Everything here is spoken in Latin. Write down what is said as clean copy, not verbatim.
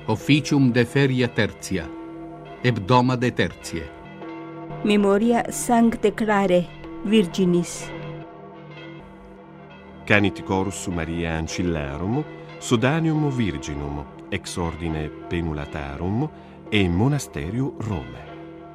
Officium de feria tertia, hebdoma de tertie. Memoria Sancte Clare, Virginis. Canit Chorus Mariae Ancillarum, Sodanium Virginum, ex ordine Penulatarum, e Monasterio Rome.